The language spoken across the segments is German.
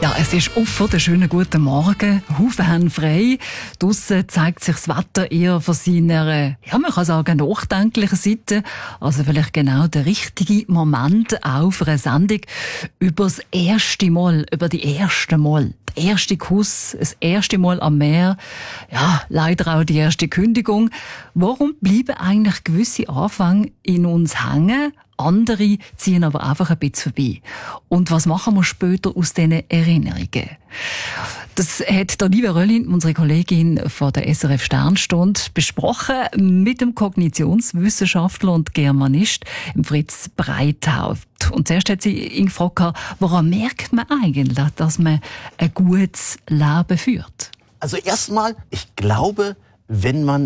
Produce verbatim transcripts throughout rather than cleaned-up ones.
Ja, es ist offen, der schöne guten Morgen. Haufen haben frei. Draussen zeigt sich das Wetter eher von seiner, ja, man kann sagen, nachdenklichen Seite. Also vielleicht genau der richtige Moment auch für eine Sendung über das erste Mal, über die erste Mal. Der erste Kuss, das erste Mal am Meer. Ja, leider auch die erste Kündigung. Warum bleiben eigentlich gewisse Anfänge in uns hängen? Andere ziehen aber einfach ein bisschen vorbei. Und was machen wir später aus diesen Erinnerungen? Das hat Olivia Röllin, unsere Kollegin von der S R F Sternstunde, besprochen mit dem Kognitionswissenschaftler und Germanist Fritz Breithaupt. Und zuerst hat sie ihn gefragt, woran merkt man eigentlich, dass man ein gutes Leben führt? Also erstmal, ich glaube, wenn man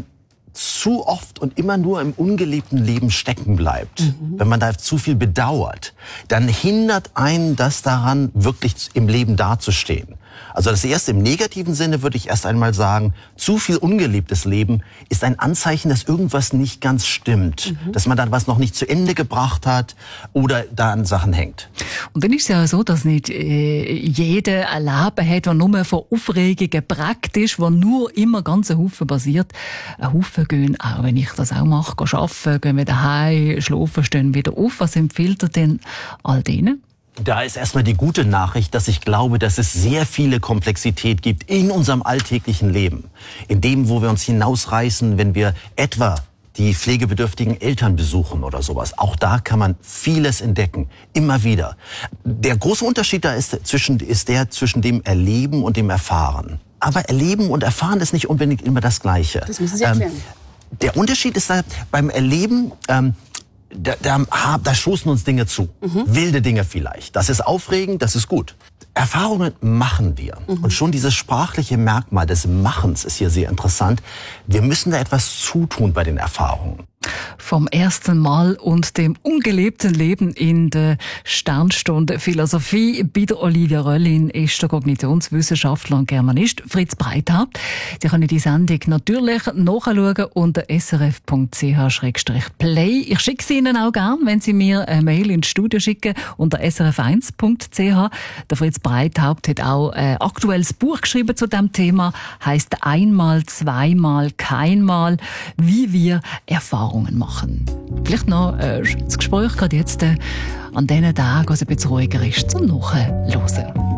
zu oft und immer nur im ungelebten Leben stecken bleibt, mhm. wenn man da zu viel bedauert, dann hindert einen das daran, wirklich im Leben dazustehen. Also das erste im negativen Sinne würde ich erst einmal sagen, zu viel ungelebtes Leben ist ein Anzeichen, dass irgendwas nicht ganz stimmt. Mhm. Dass man dann was noch nicht zu Ende gebracht hat oder da an Sachen hängt. Und dann ist es ja so, dass nicht äh, jeder ein Leben hat, das nur von Aufregungen geprägt ist, wo nur immer ganz ein Haufen passiert. Ein Haufen gehen, auch wenn ich das auch mache, gehen arbeiten, gehen wieder heim, schlafen, stehen wieder auf. Was empfiehlt ihr denn all denen? Da ist erstmal die gute Nachricht, dass ich glaube, dass es sehr viele Komplexität gibt in unserem alltäglichen Leben. In dem, wo wir uns hinausreißen, wenn wir etwa die pflegebedürftigen Eltern besuchen oder sowas. Auch da kann man vieles entdecken, immer wieder. Der große Unterschied da ist, zwischen, ist der zwischen dem Erleben und dem Erfahren. Aber Erleben und Erfahren ist nicht unbedingt immer das Gleiche. Das müssen Sie erklären. Ähm, der Unterschied ist da beim Erleben, ähm, Da, da, da stoßen uns Dinge zu. Mhm. Wilde Dinge vielleicht. Das ist aufregend, das ist gut. Erfahrungen machen wir. Mhm. Und schon dieses sprachliche Merkmal des Machens ist hier sehr interessant. Wir müssen da etwas zutun bei den Erfahrungen. Vom ersten Mal und dem ungelebten Leben in der Sternstunde Philosophie. Bei der Olivia Röllin ist der Kognitionswissenschaftler und Germanist Fritz Breithaupt. Sie können die Sendung natürlich nachschauen unter s r f punkt c h slash play. Ich schicke sie Ihnen auch gern, wenn Sie mir eine Mail ins Studio schicken unter s r f eins punkt c h. Der Fritz Breithaupt hat auch ein aktuelles Buch geschrieben zu diesem Thema. Heisst Einmal, zweimal, keinmal, wie wir Erfahrungen machen. Vielleicht noch äh, das Gespräch gerade jetzt äh, an diesen Tagen, als es ein bisschen ruhiger ist, zum Nachhören.